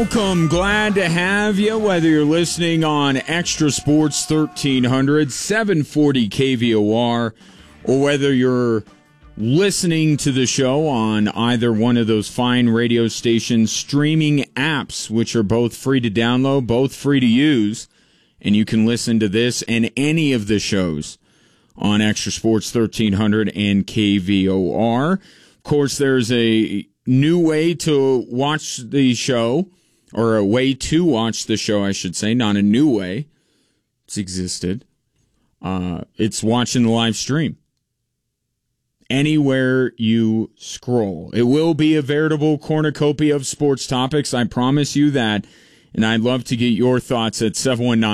Welcome, glad to have you, whether you're listening on Extra Sports 1300, 740 KVOR, or whether you're listening to the show on either one of those fine radio station streaming apps, which are both free to download, both free to use, and you can listen to this and any of the shows on Extra Sports 1300 and KVOR. Of course, there's a new way to watch the show, or a way to watch the show, I should say, not a new way. It's existed. It's watching the live stream. Anywhere you scroll. It will be a veritable cornucopia of sports topics, I promise you that. And I'd love to get your thoughts at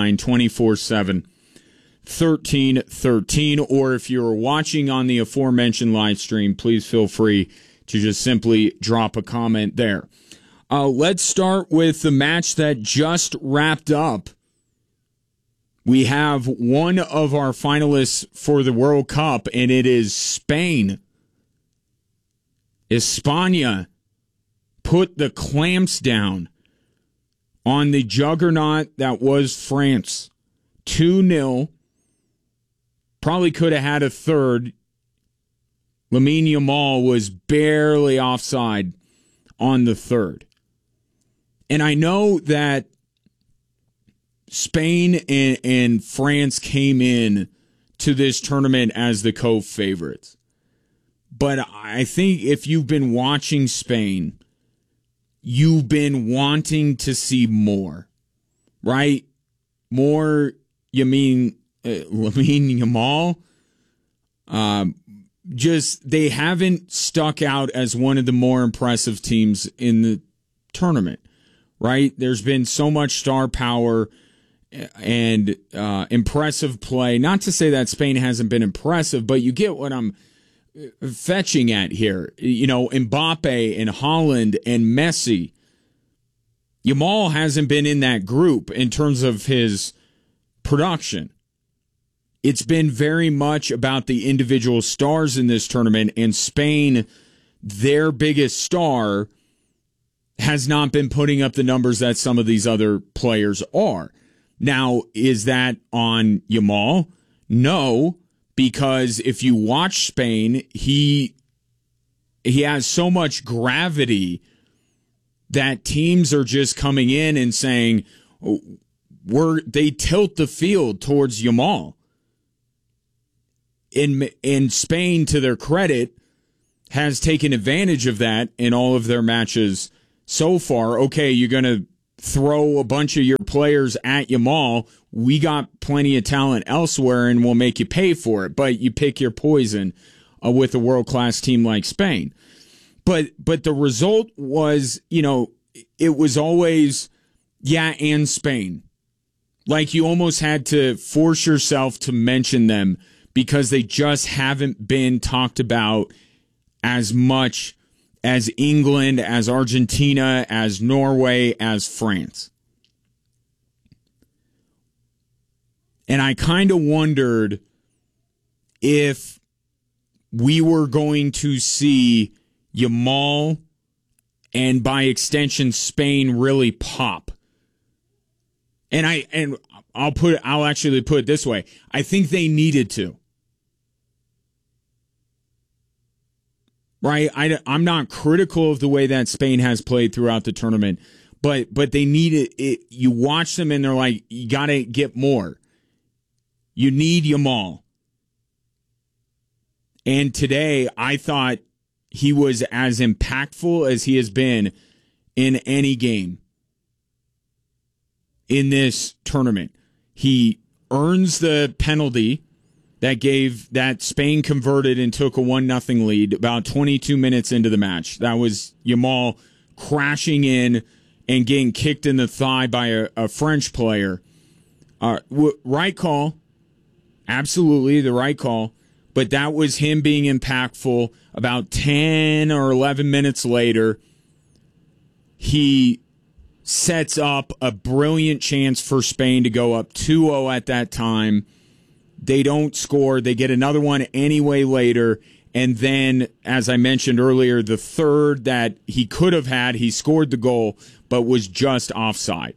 719-247-1313. Or if you're watching on the aforementioned live stream, please feel free to just simply drop a comment there. Let's start with the match that just wrapped up. We have one of our finalists for the World Cup, and it is Spain. España put the clamps down on the juggernaut that was France. 2-0. Probably could have had a third. Lamine Yamal was barely offside on the third. And I know that Spain and France came in to this tournament as the co-favorites. But I think if you've been watching Spain, you've been wanting to see more, right? More, Lamine Yamal? Just, they haven't stuck out as one of the more impressive teams in the tournament. Right? There's been so much star power and impressive play. Not to say that Spain hasn't been impressive, but you get what I'm fetching at here. You know, Mbappe and Haaland and Messi. Yamal hasn't been in that group in terms of his production. It's been very much about the individual stars in this tournament, and Spain, their biggest star, has not been putting up the numbers that some of these other players are. Now, is that on Yamal? No, because if you watch Spain, he has so much gravity that teams are just coming in and saying, they tilt the field towards Yamal. In Spain, to their credit, has taken advantage of that in all of their matches so far. Okay, you're going to throw a bunch of your players at Yamal. We got plenty of talent elsewhere, and we'll make you pay for it. But you pick your poison with a world-class team like Spain. But the result was, it was always, and Spain. Like, you almost had to force yourself to mention them because they just haven't been talked about as much as England, as Argentina, as Norway, as France. And I kind of wondered if we were going to see Yamal and by extension Spain really pop. And I'll actually put it this way. I think they needed to. Right? I'm not critical of the way that Spain has played throughout the tournament, but they need it. You watch them and they're like, you got to get more. You need Yamal. And today, I thought he was as impactful as he has been in any game in this tournament. He earns the penalty that Spain converted and took a 1-0 lead about 22 minutes into the match. That was Yamal crashing in and getting kicked in the thigh by a French player. Right call. Absolutely the right call. But that was him being impactful. About 10 or 11 minutes later, he sets up a brilliant chance for Spain to go up 2-0 at that time. They don't score. They get another one anyway later. And then, as I mentioned earlier, the third that he could have had, he scored the goal. but was just offside.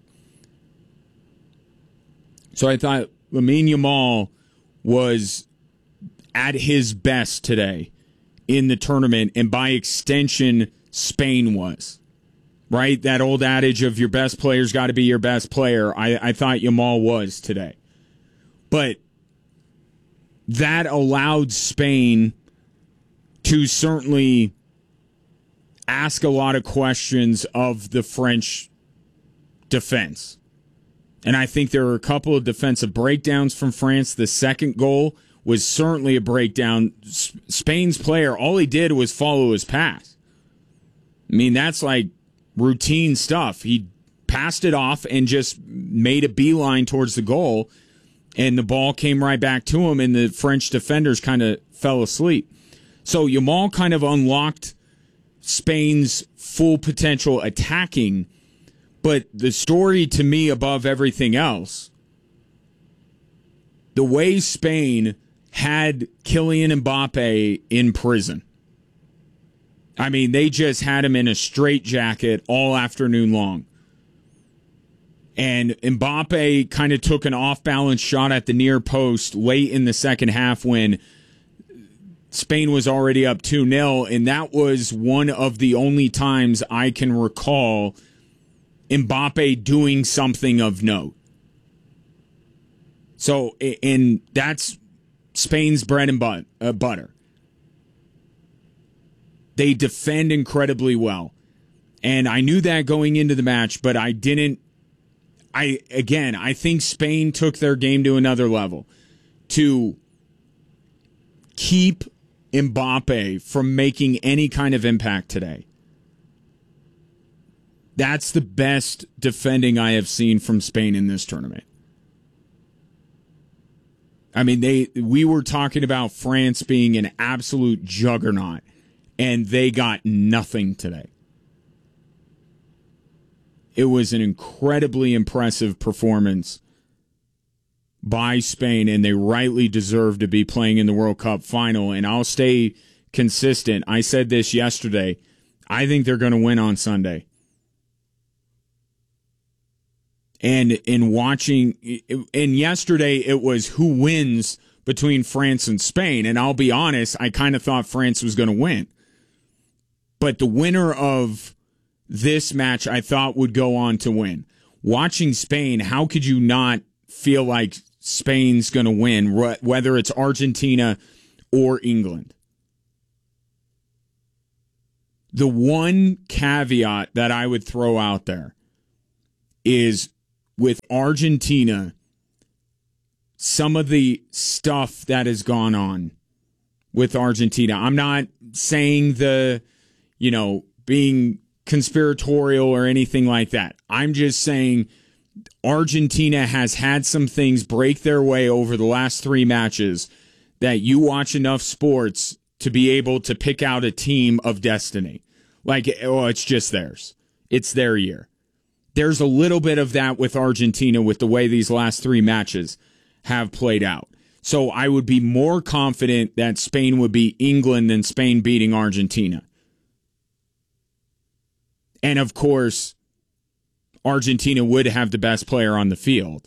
So I thought Lamine Yamal was at his best today in the tournament, and by extension, Spain was. Right? That old adage of your best player's got to be your best player. I thought Yamal was today. But that allowed Spain to certainly ask a lot of questions of the French defense. And I think there were a couple of defensive breakdowns from France. The second goal was certainly a breakdown. Spain's player, all he did was follow his pass. I mean, that's like routine stuff. He passed it off and just made a beeline towards the goal, and the ball came right back to him, and the French defenders kind of fell asleep. So Yamal kind of unlocked Spain's full potential attacking, but the story to me above everything else, the way Spain had Kylian Mbappe in prison. I mean, they just had him in a straitjacket all afternoon long. And Mbappe kind of took an off-balance shot at the near post late in the second half when Spain was already up 2-0, and that was one of the only times I can recall Mbappe doing something of note. So, and that's Spain's bread and butter. They defend incredibly well. And I knew that going into the match, but I didn't. I think Spain took their game to another level to keep Mbappe from making any kind of impact today. That's the best defending I have seen from Spain in this tournament. I mean, we were talking about France being an absolute juggernaut, and they got nothing today. It was an incredibly impressive performance by Spain, and they rightly deserve to be playing in the World Cup final. And I'll stay consistent. I said this yesterday. I think they're going to win on Sunday. And in watching, and yesterday it was who wins between France and Spain. And I'll be honest, I kind of thought France was going to win. But the winner of this match I thought would go on to win. Watching Spain, how could you not feel like Spain's going to win, whether it's Argentina or England? The one caveat that I would throw out there is with Argentina, some of the stuff that has gone on with Argentina. I'm not saying being conspiratorial or anything like that. I'm just saying Argentina has had some things break their way over the last 3 matches that you watch enough sports to be able to pick out a team of destiny. Like, it's just theirs. It's their year. There's a little bit of that with Argentina with the way these last 3 matches have played out. So I would be more confident that Spain would beat England than Spain beating Argentina. And, of course, Argentina would have the best player on the field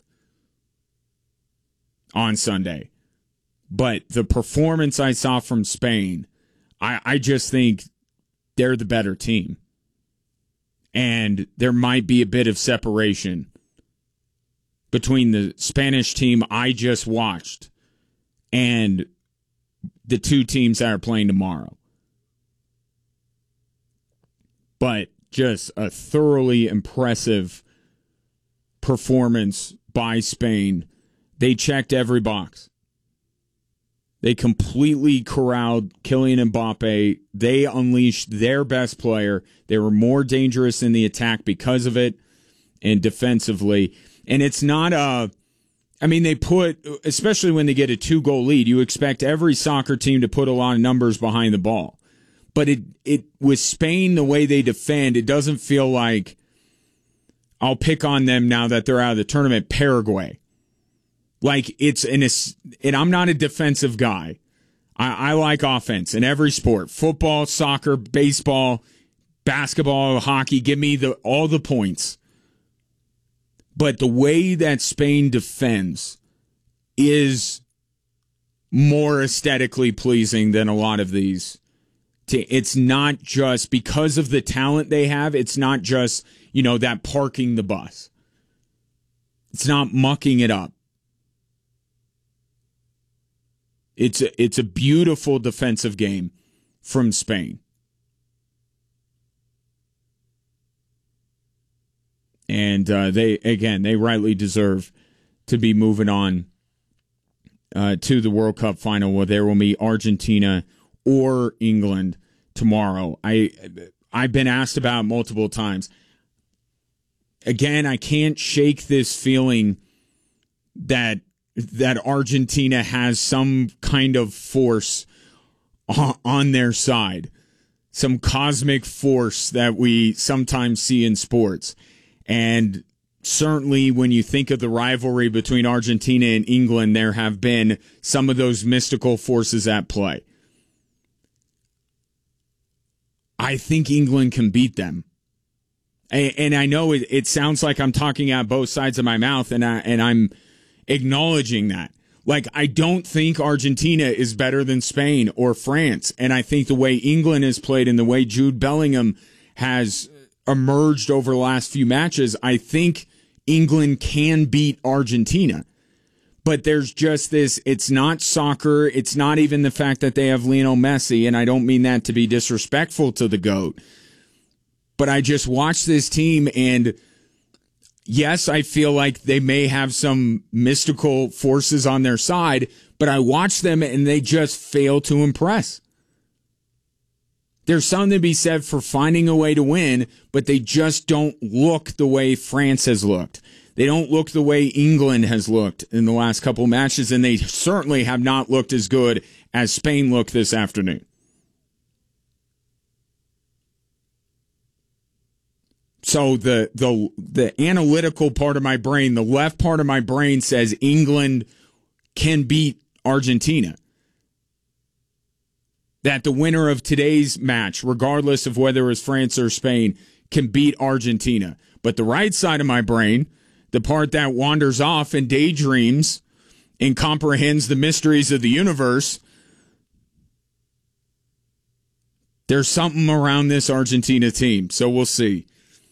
on Sunday. But the performance I saw from Spain, I just think they're the better team. And there might be a bit of separation between the Spanish team I just watched and the 2 teams that are playing tomorrow. But just a thoroughly impressive performance by Spain. They checked every box. They completely corralled Kylian Mbappe. They unleashed their best player. They were more dangerous in the attack because of it and defensively. And it's not they put, especially when they get a 2-goal lead, you expect every soccer team to put a lot of numbers behind the ball. But it with Spain, the way they defend, it doesn't feel like, I'll pick on them now that they're out of the tournament, Paraguay. Like, and I'm not a defensive guy. I like offense in every sport. Football, soccer, baseball, basketball, hockey, give me all the points. But the way that Spain defends is more aesthetically pleasing than a lot of these. It's not just because of the talent they have. It's not just, that parking the bus. It's not mucking it up. It's a beautiful defensive game from Spain. And they rightly deserve to be moving on to the World Cup final, where there will be Argentina or England tomorrow. I've been asked about multiple times. Again, I can't shake this feeling that Argentina has some kind of force on their side, some cosmic force that we sometimes see in sports. And certainly when you think of the rivalry between Argentina and England, there have been some of those mystical forces at play. I think England can beat them. And I know it sounds like I'm talking out both sides of my mouth, and I'm acknowledging that. Like, I don't think Argentina is better than Spain or France. And I think the way England has played and the way Jude Bellingham has emerged over the last few matches, I think England can beat Argentina. But there's just this, it's not soccer. It's not even the fact that they have Lionel Messi, and I don't mean that to be disrespectful to the GOAT. But I just watched this team, and yes, I feel like they may have some mystical forces on their side, but I watch them and they just fail to impress. There's something to be said for finding a way to win, but they just don't look the way France has looked. They don't look the way England has looked in the last couple matches, and they certainly have not looked as good as Spain looked this afternoon. So the analytical part of my brain, the left part of my brain says England can beat Argentina. That the winner of today's match, regardless of whether it's France or Spain, can beat Argentina. But the right side of my brain, the part that wanders off and daydreams and comprehends the mysteries of the universe, there's something around this Argentina team. So we'll see.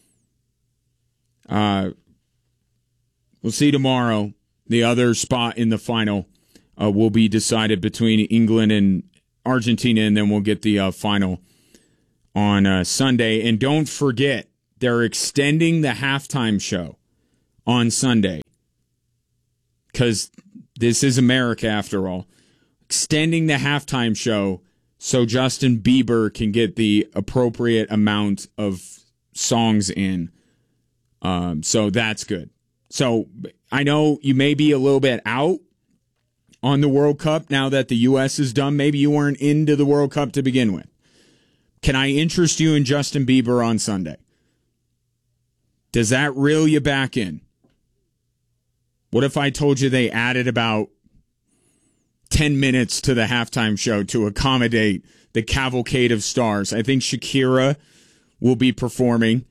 We'll see tomorrow. The other spot in the final will be decided between England and Argentina, and then we'll get the final on Sunday. And don't forget, they're extending the halftime show on Sunday, because this is America after all. Extending the halftime show so Justin Bieber can get the appropriate amount of songs in. So that's good. So I know you may be a little bit out on the World Cup now that the U.S. is done. Maybe you weren't into the World Cup to begin with. Can I interest you in Justin Bieber on Sunday? Does that reel you back in? What if I told you they added about 10 minutes to the halftime show to accommodate the cavalcade of stars? I think Shakira will be performing.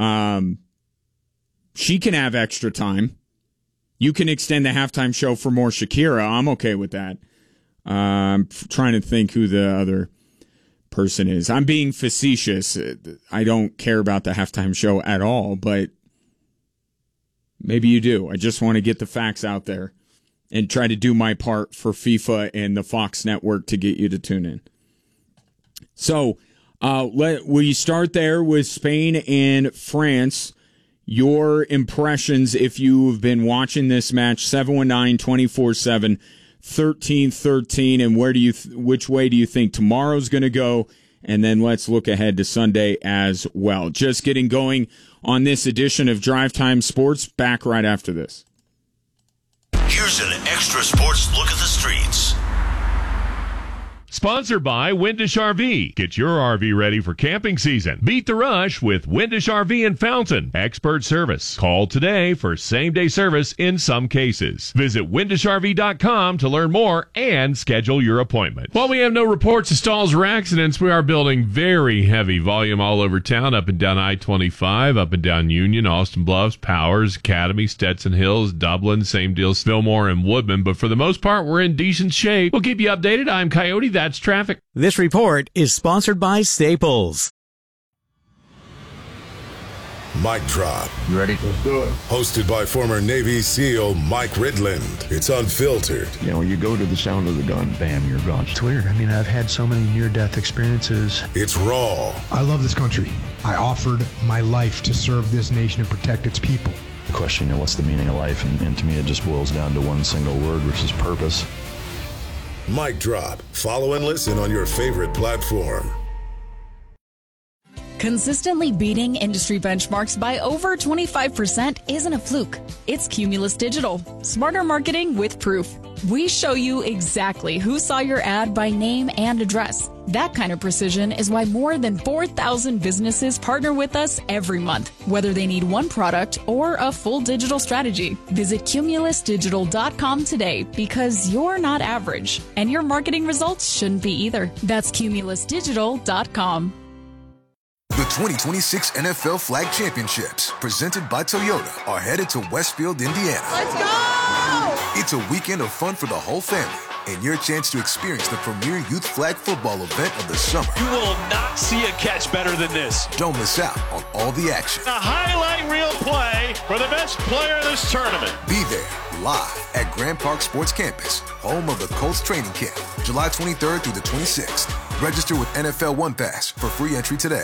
She can have extra time. You can extend the halftime show for more Shakira. I'm okay with that. I'm trying to think who the other person is. I'm being facetious. I don't care about the halftime show at all, but maybe you do. I just want to get the facts out there and try to do my part for FIFA and the Fox network to get you to tune in. So, we start there with Spain and France. Your impressions, if you've been watching this match, 719-24/7-1313, and which way do you think tomorrow's going to go? And then let's look ahead to Sunday as well. Just getting going on this edition of Drive Time Sports. Back right after this. Here's an extra sports look at the streets. Sponsored by Windish RV. Get your RV ready for camping season. Beat the rush with Windish RV in Fountain. Expert service. Call today for same-day service in some cases. Visit windishrv.com to learn more and schedule your appointment. While we have no reports of stalls or accidents, we are building very heavy volume all over town, up and down I-25, up and down Union, Austin Bluffs, Powers, Academy, Stetson Hills, Dublin, same deal, Fillmore, and Woodman. But for the most part, we're in decent shape. We'll keep you updated. I'm Coyote. That's traffic. This report is sponsored by Staples. Mic Drop. You ready? Let's do it. Hosted by former Navy SEAL Mike Ridland. It's unfiltered. You know, you go to the sound of the gun, bam, you're gone. It's weird. I mean, I've had so many near-death experiences. It's raw. I love this country. I offered my life to serve this nation and protect its people. The question, you know, what's the meaning of life? And to me, it just boils down to one single word, which is purpose. Mic Drop. Follow and listen on your favorite platform. Consistently beating industry benchmarks by over 25% isn't a fluke. It's Cumulus Digital. Smarter marketing with proof. We show you exactly who saw your ad by name and address. That kind of precision is why more than 4,000 businesses partner with us every month, whether they need one product or a full digital strategy. Visit cumulusdigital.com today because you're not average, and your marketing results shouldn't be either. That's cumulusdigital.com. The 2026 NFL Flag Championships, presented by Toyota, are headed to Westfield, Indiana. Let's go! It's a weekend of fun for the whole family and your chance to experience the premier youth flag football event of the summer. You will not see a catch better than this. Don't miss out on all the action. A highlight reel play for the best player in this tournament. Be there live at Grand Park Sports Campus, home of the Colts training camp, July 23rd through the 26th. Register with NFL One Pass for free entry today.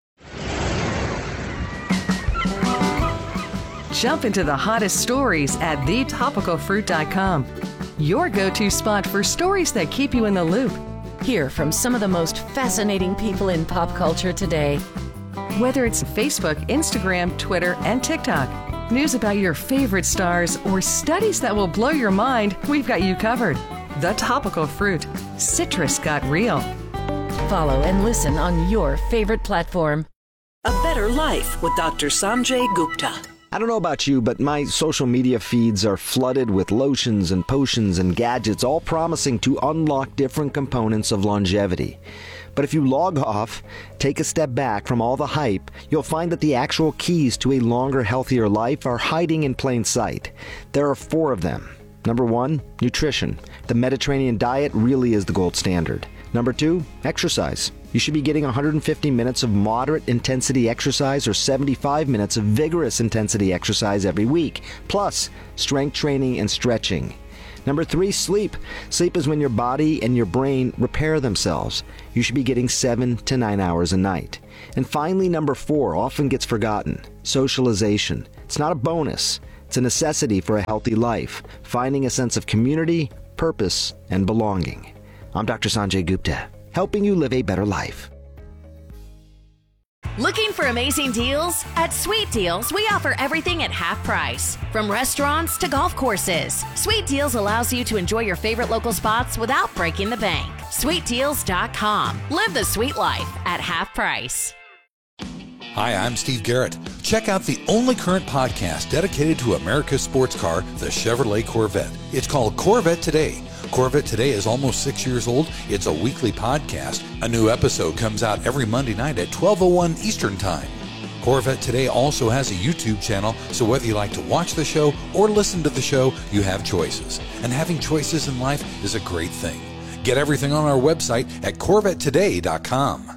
Jump into the hottest stories at thetopicalfruit.com. Your go-to spot for stories that keep you in the loop. Hear from some of the most fascinating people in pop culture today. Whether it's Facebook, Instagram, Twitter, and TikTok, news about your favorite stars, or studies that will blow your mind, we've got you covered. The Topical Fruit. Citrus got real. Follow and listen on your favorite platform. A Better Life with Dr. Sanjay Gupta. I don't know about you, but my social media feeds are flooded with lotions and potions and gadgets, all promising to unlock different components of longevity. But if you log off, take a step back from all the hype, you'll find that the actual keys to a longer, healthier life are hiding in plain sight. There are 4 of them. Number 1, nutrition. The Mediterranean diet really is the gold standard. Number 2, exercise. You should be getting 150 minutes of moderate intensity exercise or 75 minutes of vigorous intensity exercise every week, plus strength training and stretching. Number 3, sleep. Sleep is when your body and your brain repair themselves. You should be getting 7 to 9 hours a night. And finally, number 4 often gets forgotten. Socialization. It's not a bonus. It's a necessity for a healthy life, finding a sense of community, purpose, and belonging. I'm Dr. Sanjay Gupta, helping you live a better life. Looking for amazing deals? At Sweet Deals, we offer everything at half price. From restaurants to golf courses, Sweet Deals allows you to enjoy your favorite local spots without breaking the bank. SweetDeals.com. Live the sweet life at half price. Hi, I'm Steve Garrett. Check out the only current podcast dedicated to America's sports car, the Chevrolet Corvette. It's called Corvette Today. Corvette Today is almost 6 years old. It's a weekly podcast. A new episode comes out every Monday night at 12:01 Eastern Time. Corvette Today also has a YouTube channel, so whether you like to watch the show or listen to the show, you have choices. And having choices in life is a great thing. Get everything on our website at CorvetteToday.com.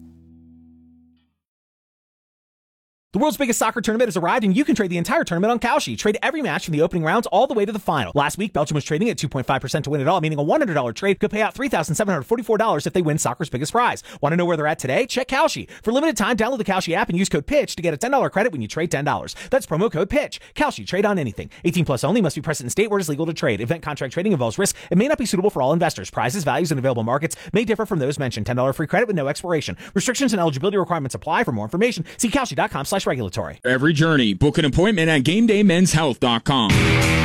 The world's biggest soccer tournament has arrived, and you can trade the entire tournament on Kalshi. Trade every match from the opening rounds all the way to the final. Last week, Belgium was trading at 2.5% to win it all, meaning a $100 trade could pay out $3,744 if they win soccer's biggest prize. Want to know where they're at today? Check Kalshi. For limited time, download the Kalshi app and use code PITCH to get a $10 credit when you trade $10. That's promo code PITCH. Kalshi. Trade on anything. 18 plus only. Must be present in state where it is legal to trade. Event contract trading involves risk. It may not be suitable for all investors. Prizes, values, and available markets may differ from those mentioned. $10 free credit with no expiration. Restrictions and eligibility requirements apply. For more information, see Kalshi.com/regulatory. Every journey. Book an appointment at GameDayMen'sHealth.com.